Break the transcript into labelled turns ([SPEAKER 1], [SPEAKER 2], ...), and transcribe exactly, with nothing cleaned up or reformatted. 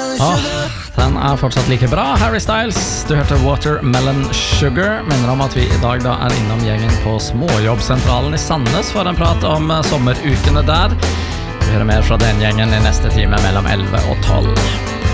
[SPEAKER 1] Åh, den er fortsatt like bra. Harry Styles, du hørte Watermelon Sugar. Minner om at vi i dag da er innom gjengen på Småjobbsentralen i Sandnes for en prat om sommerukene der. Vi hører mer fra den gjengen i neste time mellom elleve og tolv.